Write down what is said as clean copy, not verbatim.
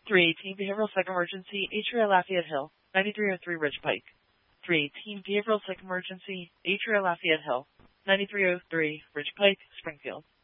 318 Behavioral Psych Emergency, Atria Lafayette Hill, 9303 Ridge Pike. 318 Behavioral Psych Emergency, Atria Lafayette Hill, 9303 Ridge Pike, Springfield.